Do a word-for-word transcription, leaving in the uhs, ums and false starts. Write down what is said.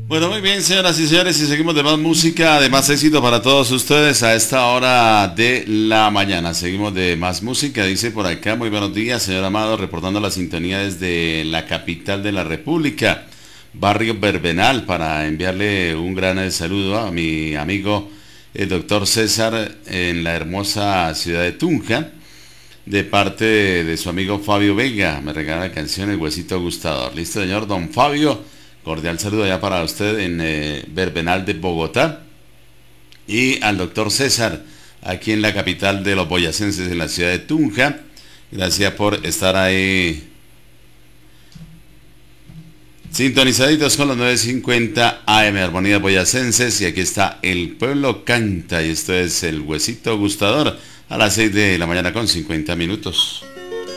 Bueno, muy bien, señoras y señores, y seguimos de más música, de más éxito para todos ustedes a esta hora de la mañana. Seguimos de más música, dice por acá, muy buenos días, señor Amado, reportando la sintonía desde la capital de la República, barrio Verbenal, para enviarle un gran saludo a mi amigo el doctor César en la hermosa ciudad de Tunja, de parte de, de su amigo Fabio Vega. Me regala la canción El Huesito Gustador. Listo, señor don Fabio. Cordial saludo allá para usted en eh, Verbenal de Bogotá. Y al doctor César, aquí en la capital de los boyacenses, en la ciudad de Tunja. Gracias por estar ahí sintonizaditos con los nueve cincuenta A M Armonía Boyacenses. Y aquí está El Pueblo Canta. Y esto es El Huesito Gustador a las seis de la mañana con cincuenta minutos.